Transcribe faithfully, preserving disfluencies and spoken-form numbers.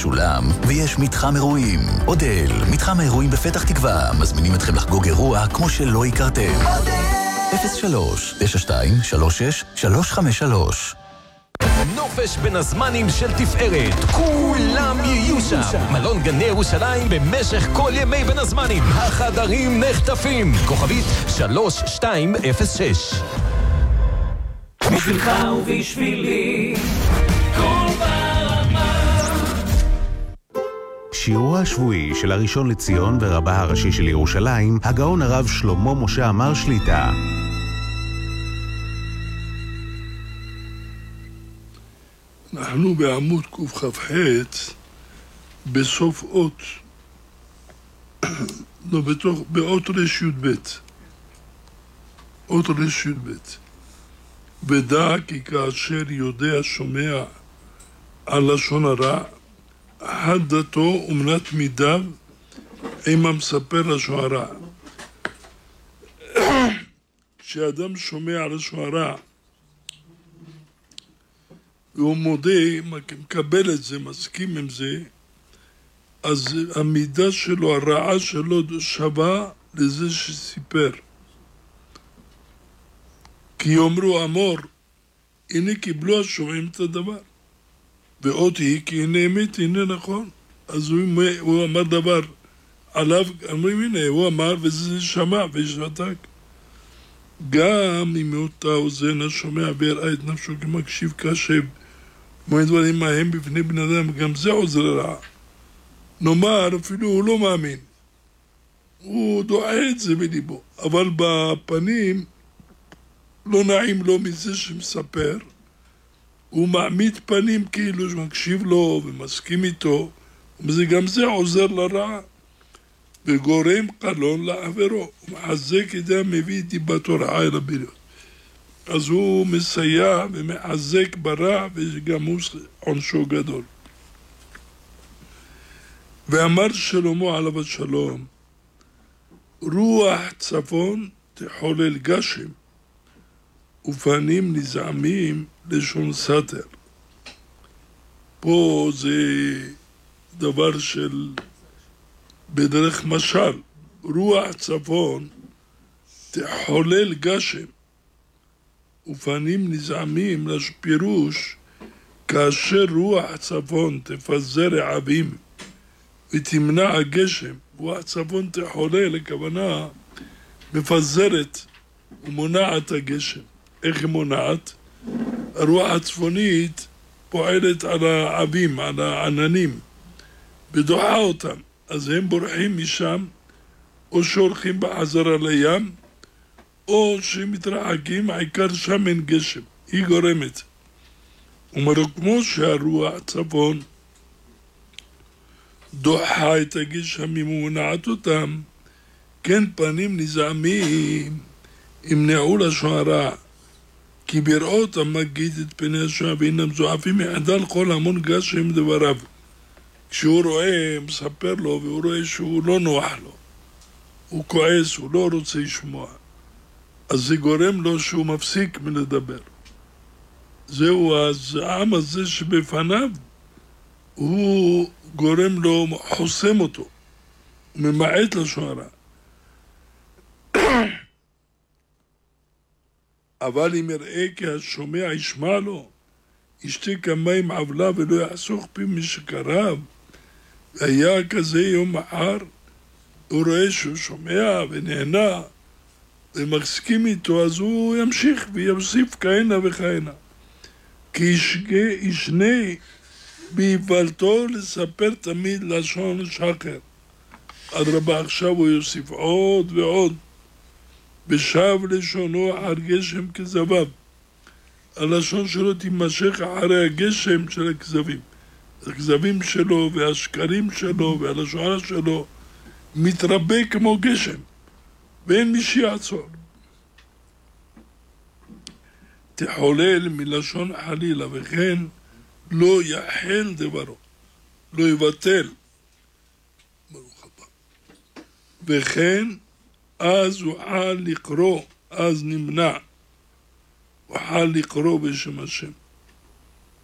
משולם, ויש מתחם אירועים. אודל, מתחם האירועים בפתח תקווה, מזמינים אתכם לחגוג אירוע כמו שלא הכרתם. אפס שלוש תשע שתיים שלוש שש שלוש חמש שלוש. נופש בין הזמנים של תפארת, כולם יהיו שם. מלון גני ירושלים במשך כל ימי בין הזמנים. החדרים נחטפים. כוכבית שלוש שתיים אפס שש. בשבילך ובשבילי כל ברמה. שיעורו השבועי של הראשון לציון ורבה הראשי של ירושלים, הגאון הרב שלמה משה עמר שליטה. אנחנו בעמוד קכ"ח בסוף אות, לא, בתוך, באות רש י"ב. אות רש י"ב. ודע כי כאשר יודע שומע על לשון הרע, אחת דתו ומנת מידיו אימה מספר לשון הרע. כשאדם שומע על לשון הרע, והוא מודה, מקבל את זה, מסכים עם זה, אז המידה שלו, הרעה שלו שווה לזה שסיפר. כי יאמרו אמור, הנה קיבלו השומעים את הדבר. ועוד היא, כי הנה אמת, הנה נכון. אז הוא, הוא אמר דבר עליו, אמרים הנה, הוא אמר וזה שמע ושתק. גם אם אותה אוזן השומע והראה את נפשו כמקשיב קשב, כמו הדברים מהם בפני בן אדם, גם זה עוזר רע. נאמר, אפילו הוא לא מאמין. הוא דוחה את זה בליבו. אבל בפנים לא נעים לו מזה שמספר. הוא מעמיד פנים כאילו שמקשיב לו ומסכים איתו, וזה גם זה עוזר לרע. וגורם קלון לעברו. הוא מחזק את זה, מביא את דיבתו רעה אל הבריות. אז הוא מסייע ומחזק ברע, וגם הוא עונשו גדול. ואמר שלמה עליו השלום, רוח צפון תחולל גשם, ופנים נזעמים לשון סתר. פה זה דבר של בדרך משל, רוח צפון תחולל גשם, ופנים נזעמים, לפירוש, כאשר רוח צפון תפזר רעבים ותמנע הגשם, רוח צפון תחולל, הכוונה מפזרת ומונעת הגשם. איך היא מונעת? הרוח הצפונית פועלת על העבים, על העננים, ודוחה אותם. אז הם בורחים משם, או שהולכים בחזרה לים, או שמתרחקים, העיקר שם אין גשם. היא גורמת. אומרו, כמו שהרוח צפון דוחה את הגשמים ומונעת אותם, כן פנים נזעמים ימנעו לשון הרע, כי בראות המגיד את פני השעה ואינם זועפים יחדל כל המון גשם דבריו. כשהוא רואה, מספר לו, והוא רואה שהוא לא נוח לו, הוא כועס, הוא לא רוצה לשמוע, אז זה גורם לו שהוא מפסיק מלדבר. זהו, אז העם הזה שבפניו, הוא גורם לו, חוסם אותו, ממעט לשון הרע. אבל אם יראה כי השומע ישמע לו, ישתה כמים עוולה ולא יחסוך פי משקריו, היה כזה יום מחר, הוא רואה שהוא שומע ונהנה ומסכים איתו, אז הוא ימשיך ויוסיף כהנה וכהנה. כי ישגה, ישנה בהיוולתו לספר תמיד לשון שחר. אדרבה, עכשיו הוא יוסיף עוד ועוד. ושב לשונו אחר גשם כזבב. הלשון שלו תימשך אחרי הגשם של הכזבים. הכזבים שלו והשקרים שלו והלשון שלו מתרבה כמו גשם, ואין מי שיעצור. תחולל מלשון חלילה, וכן לא יחל דברו, לא יבטל. ברוך הבא. וכן אז אוכל לקרוא, אז נמנע, אוכל לקרוא בשם השם.